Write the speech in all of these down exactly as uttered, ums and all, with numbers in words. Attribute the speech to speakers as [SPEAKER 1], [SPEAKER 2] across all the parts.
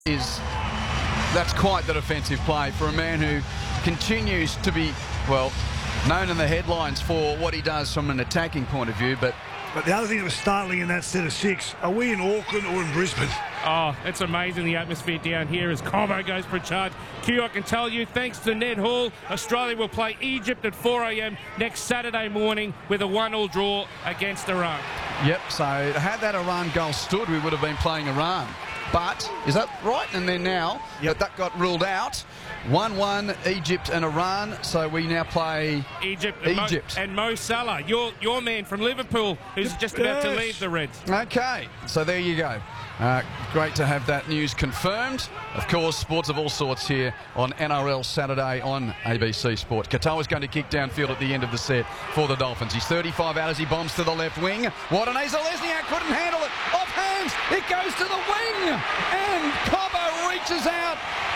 [SPEAKER 1] is that's quite the defensive play for a man who continues to be, well, known in the headlines for what he does from an attacking point of view. But
[SPEAKER 2] but the other thing that was startling in that set of six, are we in Auckland or in Brisbane?
[SPEAKER 3] Oh, it's amazing, the atmosphere down here as Cobbo goes for a charge. Q, I can tell you, thanks to Ned Hall, Australia will play Egypt at four a m next Saturday morning with a one all draw against Iran.
[SPEAKER 1] Yep, so had that Iran goal stood, we would have been playing Iran. But, is that right? And then now, yep, that got ruled out. one one, Egypt and Iran, so we now play
[SPEAKER 3] Egypt and,
[SPEAKER 1] Egypt.
[SPEAKER 3] Mo, and Mo Salah, your, your man from Liverpool, who's just about to leave the Reds.
[SPEAKER 1] Okay, so there you go. Uh, great to have that news confirmed. Of course, sports of all sorts here on N R L Saturday on A B C Sport. Katoa's going to kick downfield at the end of the set for the Dolphins. He's thirty-five out as he bombs to the left wing. Watanese Lesniak couldn't handle it. Off hands, it goes to the wing. And Cobbo reaches out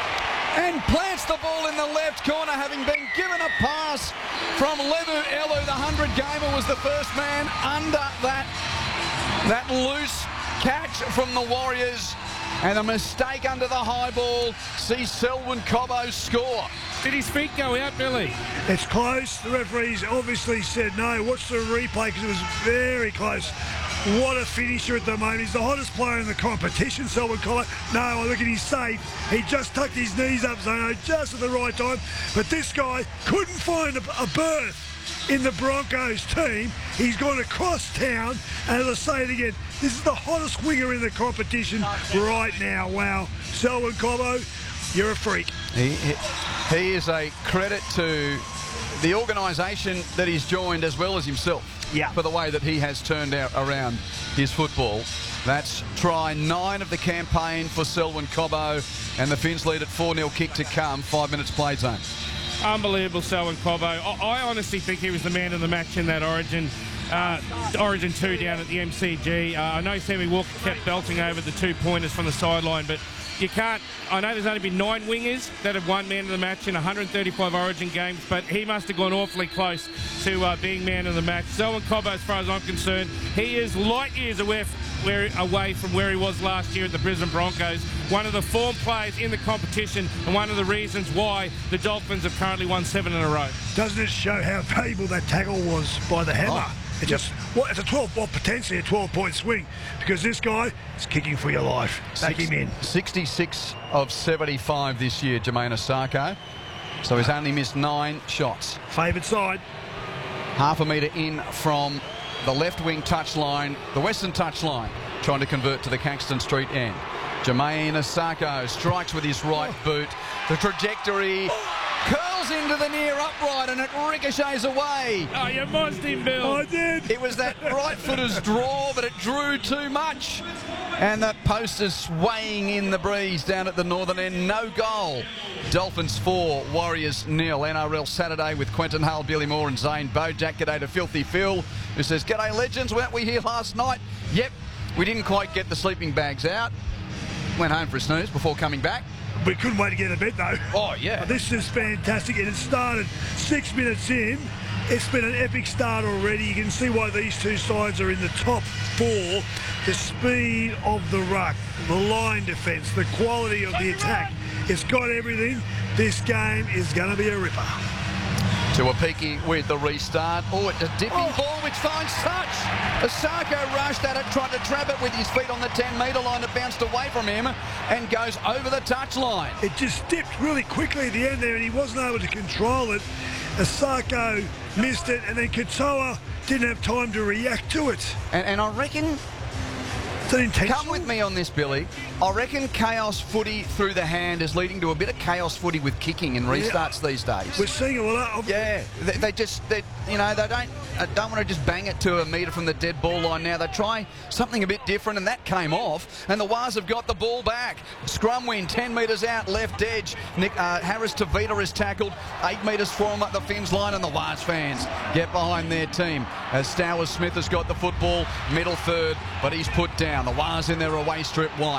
[SPEAKER 1] and plants the ball in the left corner, having been given a pass from Levu Elu. The hundred-gamer was the first man under that, that loose catch from the Warriors, and a mistake under the high ball sees Selwyn Cobbo score.
[SPEAKER 3] Did his feet go out, Billy?
[SPEAKER 2] It's close. The referees obviously said no. Watch the replay because it was very close. What a finisher at the moment. He's the hottest player in the competition, Selwyn Cobbo. No, I look at his save. He just tucked his knees up, Zono, just at the right time. But this guy couldn't find a, a berth in the Broncos team. He's gone across town, and as I say it again, this is the hottest winger in the competition right now. Wow. Selwyn Cobbo, you're a freak.
[SPEAKER 1] He, he, he is a credit to the organisation that he's joined as well as himself.
[SPEAKER 2] Yeah.
[SPEAKER 1] For the way that he has turned out around his football. That's try nine of the campaign for Selwyn Cobbo, and the Finns lead at four nil, kick to come, five minutes play zone.
[SPEAKER 3] Unbelievable, Selwyn Cobbo. I, I honestly think he was the man of the match in that Origin uh, Origin two down at the M C G. Uh, I know Sammy Walker kept belting over the two-pointers from the sideline, but you can't... I know there's only been nine wingers that have won man of the match in one hundred thirty-five Origin games, but he must have gone awfully close to uh, being man of the match. Selwyn Cobbo, as far as I'm concerned, he is light years away, where, away from where he was last year at the Brisbane Broncos. One of the form players in the competition, and one of the reasons why the Dolphins have currently won seven in a row.
[SPEAKER 2] Doesn't it show how valuable that tackle was by the hammer?
[SPEAKER 1] Oh.
[SPEAKER 2] It just, well, it's a twelve, well, potentially a twelve-point swing, because this guy is kicking for your life. Take him in.
[SPEAKER 1] sixty-six of seventy-five this year, Jamayne Isaako. So he's only missed nine shots.
[SPEAKER 2] Favoured side.
[SPEAKER 1] Half a metre in from the left wing touchline, the western touchline, trying to convert to the Caxton Street end. Jamayne Isaako strikes with his right boot. The trajectory curls into the near upright and it ricochets away.
[SPEAKER 3] Oh, you mossed him, Bill.
[SPEAKER 2] I did.
[SPEAKER 1] It was that right footer's draw, but it drew too much. And that post is swaying in the breeze down at the northern end. No goal. Dolphins four, Warriors nil. N R L Saturday with Quentin Hull, Billy Moore and Zane Bojack. G'day to Filthy Phil, who says, "G'day legends, weren't we here last night?" Yep, we didn't quite get the sleeping bags out. Went home for a snooze before coming back.
[SPEAKER 2] We couldn't wait to get to bed, though.
[SPEAKER 1] Oh, yeah.
[SPEAKER 2] This is fantastic, and it started six minutes in. It's been an epic start already. You can see why these two sides are in the top four. The speed of the ruck, the line defence, the quality of the attack. It's got everything. This game is going to be a ripper.
[SPEAKER 1] Tuapiki with the restart. Oh, it's a dipping
[SPEAKER 2] Oh.
[SPEAKER 1] ball which finds touch. Isaako rushed at it, tried to trap it with his feet on the ten metre line. It bounced away from him and goes over the touch line.
[SPEAKER 2] It just dipped really quickly at the end there, and he wasn't able to control it. Isaako missed it, and then Katoa didn't have time to react to it.
[SPEAKER 1] And, and I reckon,
[SPEAKER 2] It's an intentional.
[SPEAKER 1] come with me on this, Billy. I reckon chaos footy through the hand is leading to a bit of chaos footy with kicking and restarts
[SPEAKER 2] Yeah.
[SPEAKER 1] these days.
[SPEAKER 2] We're seeing a lot of...
[SPEAKER 1] Yeah, they, they just, they, you know, they don't uh, don't want to just bang it to a metre from the dead ball line now. They try something a bit different, and that came off, and the Wars have got the ball back. Scrum win, ten metres out, left edge. Nick uh, Harris Tavita is tackled, eight metres for him at the Finns line, and the Wars fans get behind their team. As Stowers Smith has got the football, middle third, but he's put down. The Wars in their away strip white.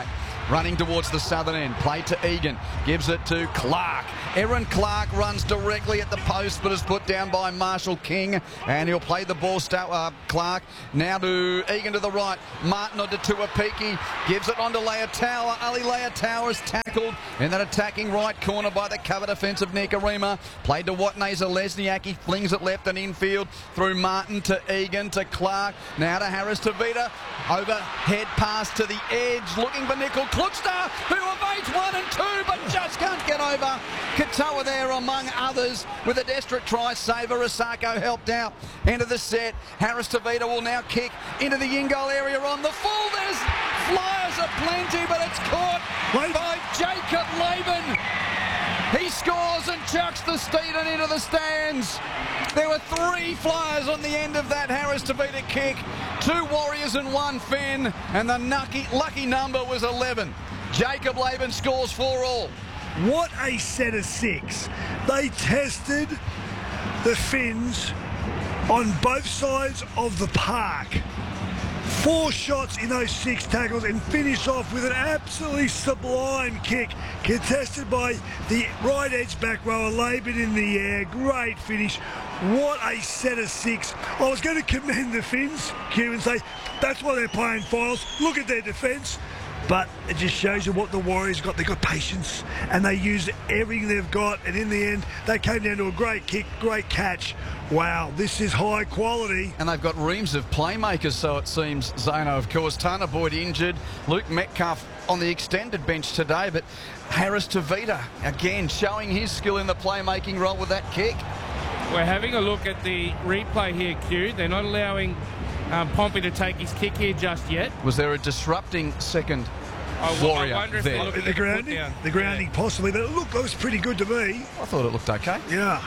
[SPEAKER 1] running towards the southern end. Play to Egan. Gives it to Clark. Aaron Clark runs directly at the post, but is put down by Marshall King. And he'll play the ball, start, uh, Clark. Now to Egan to the right. Martin on to Tuapiki. Gives it on to Leotower. Ali Leotower is tackled in that attacking right corner by the cover defence of Nikorima. Played to Watneza Lesniak. He flings it left and infield through Martin to Egan to Clark. Now to Harris Tavita. Overhead pass to the edge. Looking for Nickel Kluckster, who evades one and two but just can't get over. Katoa there among others with a desperate try saver. Asako helped out into the set. Harris Tavita will now kick into the in-goal area on the full. There's flyers aplenty, but it's caught by Jacob Laban. He scores and chucks the Steeden into the stands. There were three flyers on the end of that Harris Tavita kick. Two Warriors and one Finn, and the lucky, lucky number was eleven. Jacob Laban scores four all.
[SPEAKER 2] What a set of six. They tested the Finns on both sides of the park. Four shots in those six tackles and finish off with an absolutely sublime kick contested by the right edge back rower, Laban in the air. Great finish. What a set of six. I was going to commend the Finns, Q, and say that's why they're playing finals. Look at their defence. But it just shows you what the Warriors got. They've got patience and they used everything they've got, and in the end they came down to a great kick, great catch. Wow, this is high quality.
[SPEAKER 1] And they've got reams of playmakers, so it seems, Zano. Of course, Tana Boyd injured, Luke Metcalf on the extended bench today, but Harris Tavita again showing his skill in the playmaking role with that kick.
[SPEAKER 3] We're having a look at the replay here, Q. They're not allowing Um, Pompey to take his kick here just yet.
[SPEAKER 1] Was there a disrupting second
[SPEAKER 3] I,
[SPEAKER 1] warrior
[SPEAKER 3] I wonder if
[SPEAKER 1] there?
[SPEAKER 3] the,
[SPEAKER 2] The grounding, the grounding
[SPEAKER 3] yeah.
[SPEAKER 2] possibly, but look, that was pretty good to me.
[SPEAKER 1] I thought it looked okay.
[SPEAKER 2] Yeah.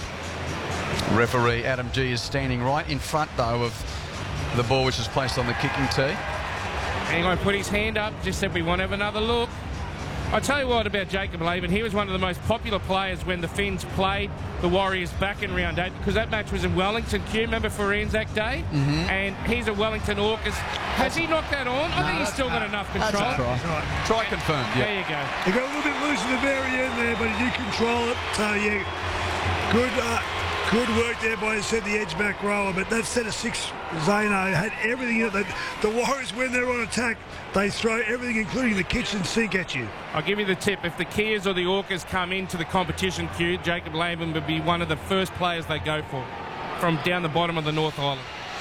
[SPEAKER 1] Referee Adam G is standing right in front, though, of the ball which is placed on the kicking tee.
[SPEAKER 3] Hang on, put his hand up, just said we want to have another look. I tell you what about Jacob Laban, he was one of the most popular players when the Finns played the Warriors back in round eight, because that match was in Wellington, Q, remember, for Anzac Day?
[SPEAKER 1] Mm-hmm.
[SPEAKER 3] And he's a Wellington Orcas. Has he knocked that on? I
[SPEAKER 1] No,
[SPEAKER 3] think he's still got enough control.
[SPEAKER 1] That's a try.
[SPEAKER 2] Right.
[SPEAKER 1] Try confirmed, yeah.
[SPEAKER 3] There you go.
[SPEAKER 2] He got a little bit loose at the very end there, but he did control it. So, yeah, good uh, good work there by, said, the edge back rower. But that set of six, Zano, had everything in it. The, the Warriors, when they're on attack, they throw everything, including the kitchen sink, at you.
[SPEAKER 3] I'll give you the tip. If the Kias or the Orcas come into the competition, Q, Jacob Laban would be one of the first players they go for from down the bottom of the North Island.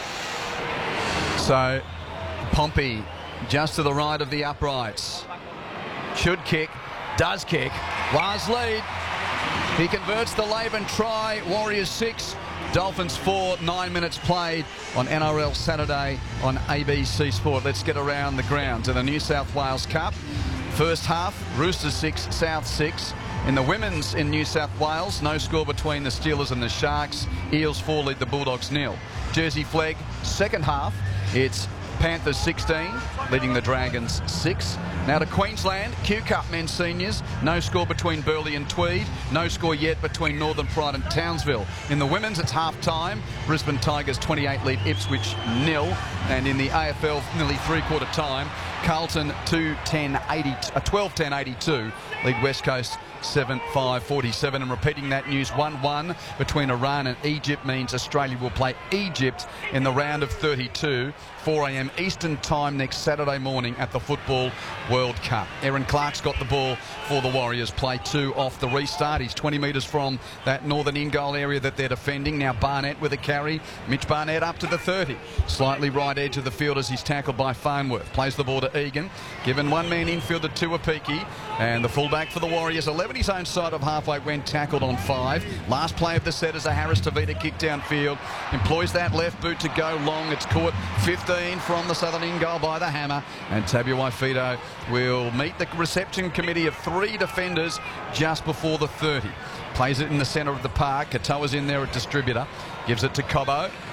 [SPEAKER 1] So, Pompey just to the right of the uprights. Should kick, does kick. Lars lead. He converts the Laban try. Warriors six, Dolphins four, nine minutes played on N R L Saturday on A B C Sport. Let's get around the ground to the New South Wales Cup. First half, Roosters six, South six. In the women's in New South Wales, no score between the Steelers and the Sharks. Eels four lead the Bulldogs nil. Jersey flag, second half, it's Panthers sixteen, leading the Dragons six. Now to Queensland, Q Cup men's seniors. No score between Burleigh and Tweed. No score yet between Northern Pride and Townsville. In the women's, it's half-time. Brisbane Tigers twenty-eight lead Ipswich nil. And in the A F L, nearly three-quarter time, Carlton two ten eighty, twelve ten eighty-two lead West Coast seven five forty-seven. And repeating that news, one one between Iran and Egypt means Australia will play Egypt in the round of thirty-two, four a m Eastern time next Saturday morning at the Football World Cup. Aaron Clark's got the ball for the Warriors. Play two off the restart. He's twenty metres from that northern in-goal area that they're defending. Now Barnett with a carry. Mitch Barnett up to the thirty. Slightly right edge of the field as he's tackled by Farnworth. Plays the ball to Egan. Given one man infield to Tuapiki. And the fullback for the Warriors, eleven his own side of halfway when tackled on five. Last play of the set is a Harris Tavita kick downfield. Employs that left boot to go long. It's caught fifteen from the southern in-goal by the hammer. And Tabuai-Fidow will meet the reception committee of three defenders just before the thirty. Plays it in the centre of the park. Katoa's in there at distributor. Gives it to Cobbo.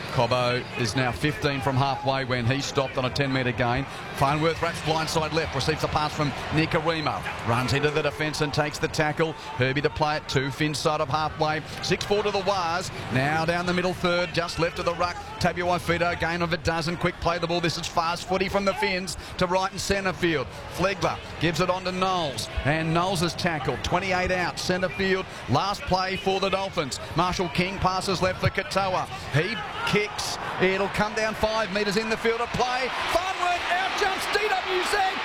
[SPEAKER 1] Cobbo is now fifteen from halfway when he stopped on a ten metre gain. Farnworth wraps blindside left, receives the pass from Nicarima, runs into the defence and takes the tackle. Herbie to play it to Finn side of halfway. six four to the wires. Now down the middle third, just left of the ruck. Tabuai-Fidow, gain of a dozen. Quick play the ball. This is fast footy from the Finns to right and centre field. Flegler gives it on to Knowles, and Knowles is tackled. twenty-eight out, centre field. Last play for the Dolphins. Marshall King passes left for Katoa. He kicks. It'll come down five metres in the field of play. Farnworth out jumps D W Z.